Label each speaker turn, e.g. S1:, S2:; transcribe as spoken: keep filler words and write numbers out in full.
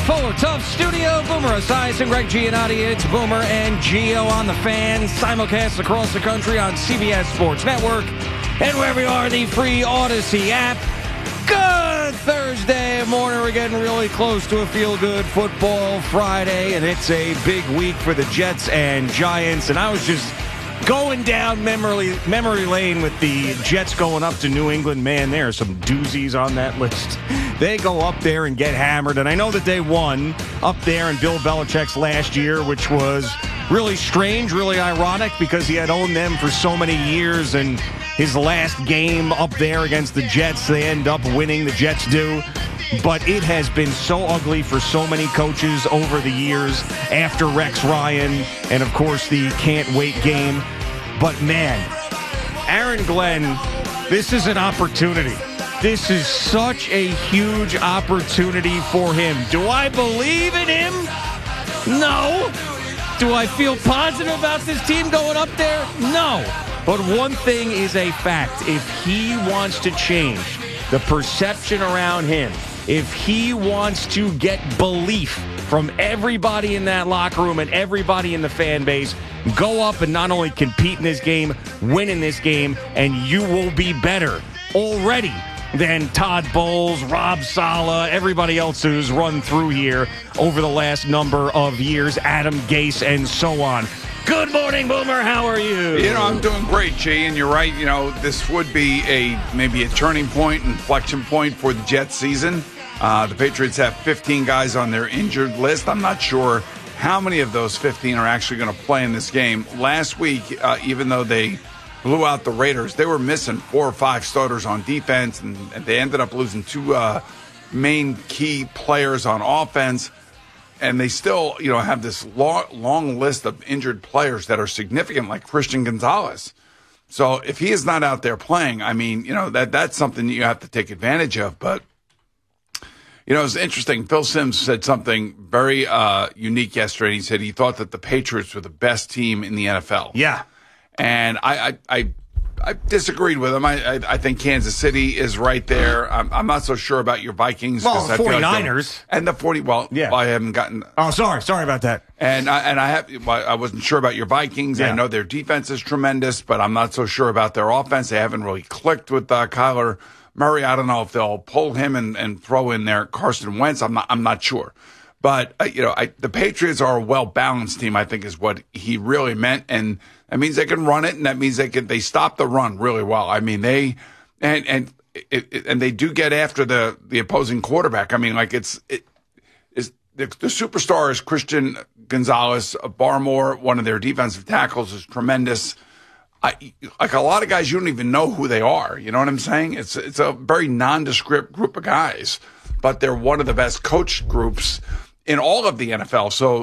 S1: Fuller Tough Studio. Boomer Esiason, Greg Giannotti. It's Boomer and Gio on the Fan. Simulcast across the country on C B S Sports Network and wherever you are, the free Odyssey app. Good Thursday morning. We're getting really close to a feel-good football Friday, and it's a big week for the Jets and Giants. And I was just going down memory memory lane with the Jets going up to New England. Man, there are some doozies on that list. They go up there and get hammered. And I know that they won up there in Bill Belichick's last year, which was really strange, really ironic, because he had owned them for so many years. And his last game up there against the Jets, they end up winning. The Jets do. But it has been so ugly for so many coaches over the years after Rex Ryan and, of course, the can't wait game. But, man, Aaron Glenn, this is an opportunity. This is such a huge opportunity for him. Do I believe in him? No. Do I feel positive about this team going up there? No. But one thing is a fact. If he wants to change the perception around him, if he wants to get belief from everybody in that locker room and everybody in the fan base, go up and not only compete in this game, win in this game, and you will be better already than Todd Bowles, Rob Saleh, everybody else who's run through here over the last number of years, Adam Gase, and so on. Good morning, Boomer. How are you?
S2: You know, I'm doing great, Jay, and you're right. You know, this would be a maybe a turning point, inflection point for the Jets season. Uh, the Patriots have fifteen guys on their injured list. I'm not sure how many of those fifteen are actually going to play in this game. Last week, uh, even though they blew out the Raiders, they were missing four or five starters on defense, and, and they ended up losing two uh, main key players on offense. And they still, you know, have this long, long list of injured players that are significant, like Christian Gonzalez. So if he is not out there playing, I mean, you know, that that's something you have to take advantage of. But, you know, it's interesting. Phil Simms said something very uh, unique yesterday. He said he thought that the Patriots were the best team in the N F L.
S1: Yeah.
S2: And I, I, I, I disagreed with him. I, I, I think Kansas City is right there. I'm, I'm not so sure about your Vikings.
S1: Well,
S2: I feel like
S1: 49ers.
S2: and the forty. Well,
S1: yeah.
S2: I haven't gotten.
S1: Oh, sorry, sorry about that.
S2: And I, and I have. Well, I wasn't sure about your Vikings.
S1: Yeah.
S2: I know their defense is tremendous, but I'm not so sure about their offense. They haven't really clicked with uh, Kyler Murray. I don't know if they'll pull him and, and throw in there Carson Wentz. I'm not. I'm not sure. But, uh, you know, I, the Patriots are a well-balanced team, I think, is what he really meant. And that means they can run it, and that means they can they stop the run really well. I mean, they and and it, it, and they do get after the, the opposing quarterback. I mean, like it's it is the, the superstar is Christian Gonzalez. Barmore, one of their defensive tackles, is tremendous. I, like a lot of guys, you don't even know who they are. You know what I'm saying? It's it's a very nondescript group of guys, but they're one of the best coached groups in all of the N F L. So